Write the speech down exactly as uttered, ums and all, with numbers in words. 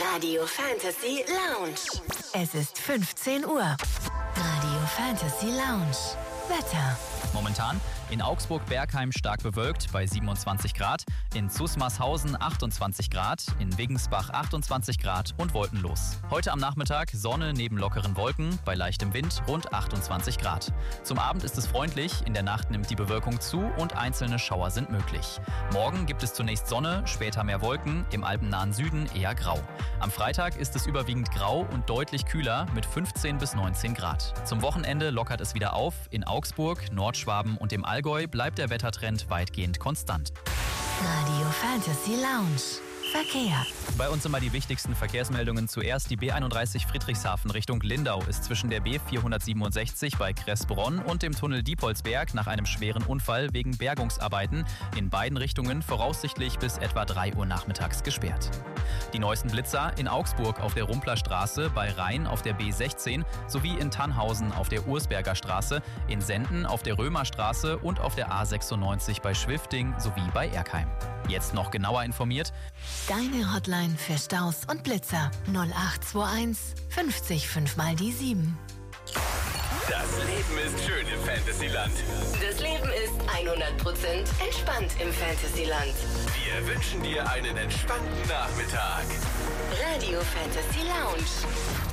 Radio Fantasy Lounge. Es ist fünfzehn Uhr. Radio Fantasy Lounge. Wetter. Momentan in Augsburg-Bergheim stark bewölkt bei siebenundzwanzig Grad, in Zusmarshausen achtundzwanzig Grad, in Wiggensbach achtundzwanzig Grad und wolkenlos. Heute am Nachmittag Sonne neben lockeren Wolken, bei leichtem Wind rund achtundzwanzig Grad. Zum Abend ist es freundlich, in der Nacht nimmt die Bewölkung zu und einzelne Schauer sind möglich. Morgen gibt es zunächst Sonne, später mehr Wolken, im alpennahen Süden eher grau. Am Freitag ist es überwiegend grau und deutlich kühler mit fünfzehn bis neunzehn Grad. Zum Wochenende lockert es wieder auf, in Augsburg, Nordschwaben und im Allgäu bleibt der Wettertrend weitgehend konstant. Radio Fantasy Lounge. Verkehr. Bei uns immer die wichtigsten Verkehrsmeldungen. Zuerst die B einunddreißig Friedrichshafen Richtung Lindau ist zwischen der B vierhundertsiebenundsechzig bei Kressbronn und dem Tunnel Diepholzberg nach einem schweren Unfall wegen Bergungsarbeiten in beiden Richtungen voraussichtlich bis etwa drei Uhr nachmittags gesperrt. Die neuesten Blitzer in Augsburg auf der Rumpler Straße, bei Rhein auf der B sechzehn sowie in Tannhausen auf der Ursberger Straße, in Senden auf der Römerstraße und auf der A sechsundneunzig bei Schwifting sowie bei Erkheim. Jetzt noch genauer informiert. Deine Hotline für Staus und Blitzer null acht zwei eins fünfzig fünf mal die sieben. Das Leben ist schön im Fantasyland. Das Leben ist hundert Prozent entspannt im Fantasyland. Wir wünschen dir einen entspannten Nachmittag. Radio Fantasy Lounge.